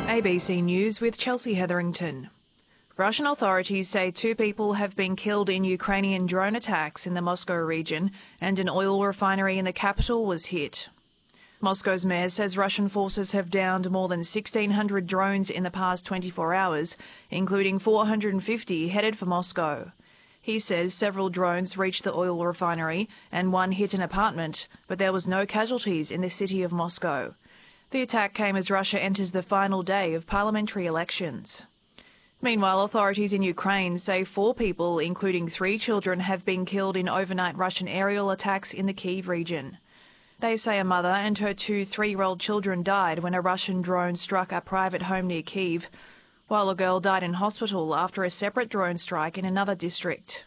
ABC News with Chelsea Hetherington. Russian authorities say 2 people have been killed in Ukrainian drone attacks in the Moscow region, and an oil refinery in the capital was hit. Moscow's mayor says Russian forces have downed more than 1,600 drones in the past 24 hours, including 450 headed for Moscow. He says several drones reached the oil refinery and one hit an apartment, but there was no casualties in the city of Moscow. The attack came as Russia enters the final day of parliamentary elections. Meanwhile, authorities in Ukraine say 4 people, including 3 children, have been killed in overnight Russian aerial attacks in the Kyiv region. They say a mother and her 2 3-year-old children died when a Russian drone struck a private home near Kyiv, while a girl died in hospital after a separate drone strike in another district.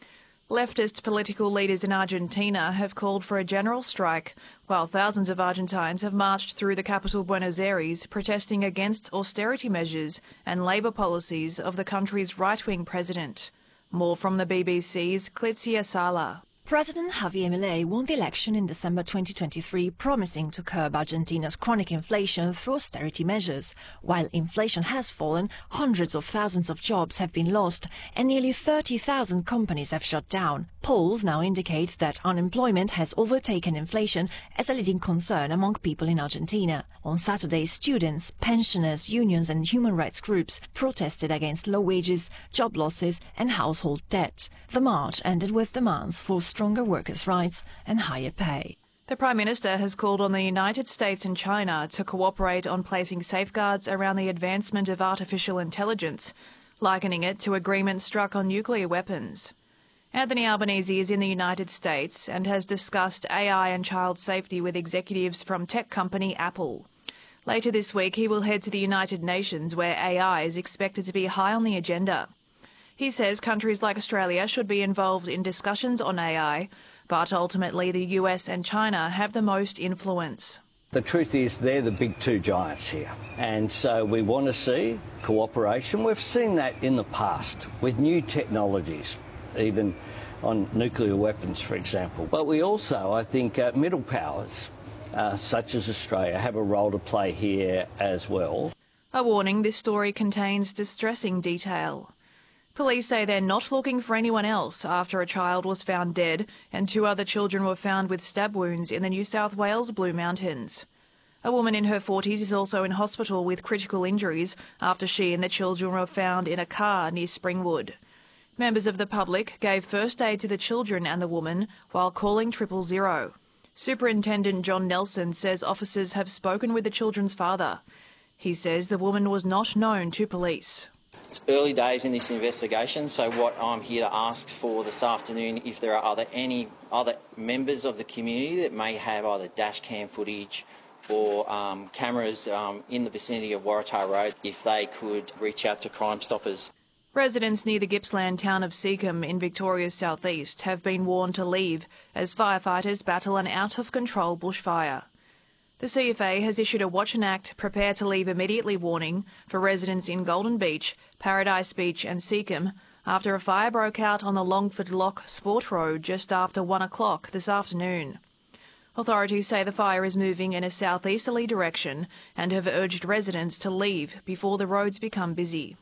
Leftist political leaders in Argentina have called for a general strike, while thousands of Argentines have marched through the capital Buenos Aires protesting against austerity measures and labour policies of the country's right-wing president. More from the BBC's Clitzia Sala. President Javier Milei won the election in December 2023, promising to curb Argentina's chronic inflation through austerity measures. While inflation has fallen, hundreds of thousands of jobs have been lost and nearly 30,000 companies have shut down. Polls now indicate that unemployment has overtaken inflation as a leading concern among people in Argentina. On Saturday, students, pensioners, unions and human rights groups protested against low wages, job losses and household debt. The march ended with demands for stronger workers' rights and higher pay. The Prime Minister has called on the United States and China to cooperate on placing safeguards around the advancement of artificial intelligence, likening it to agreements struck on nuclear weapons. Anthony Albanese is in the United States and has discussed AI and child safety with executives from tech company Apple. Later this week, he will head to the United Nations, where AI is expected to be high on the agenda. He says countries like Australia should be involved in discussions on AI, but ultimately the US and China have the most influence. The truth is they're the big 2 giants here, and so we want to see cooperation. We've seen that in the past with new technologies, even on nuclear weapons, for example. But we also, I think, middle powers, such as Australia, have a role to play here as well. A warning: this story contains distressing detail. Police say they're not looking for anyone else after a child was found dead and 2 other children were found with stab wounds in the New South Wales Blue Mountains. A woman in her 40s is also in hospital with critical injuries after she and the children were found in a car near Springwood. Members of the public gave first aid to the children and the woman while calling 000. Superintendent John Nelson says officers have spoken with the children's father. He says the woman was not known to police. It's early days in this investigation, so what I'm here to ask for this afternoon, if there are any other members of the community that may have either dash cam footage or cameras in the vicinity of Waratah Road, if they could reach out to Crime Stoppers. Residents near the Gippsland town of Seacombe in Victoria's southeast have been warned to leave as firefighters battle an out-of-control bushfire. The CFA has issued a Watch and Act, Prepare to Leave Immediately warning for residents in Golden Beach, Paradise Beach and Seacombe after a fire broke out on the Longford Lock Sport Road just after 1 o'clock this afternoon. Authorities say the fire is moving in a southeasterly direction and have urged residents to leave before the roads become busy.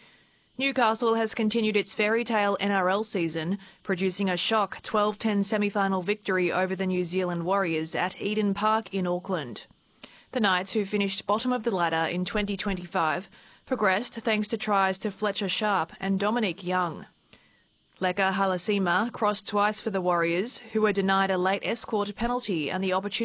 Newcastle has continued its fairy tale NRL season, producing a shock 12-10 semi-final victory over the New Zealand Warriors at Eden Park in Auckland. The Knights, who finished bottom of the ladder in 2025, progressed thanks to tries to Fletcher Sharp and Dominic Young. Leka Halasima crossed twice for the Warriors, who were denied a late escort penalty and the opportunity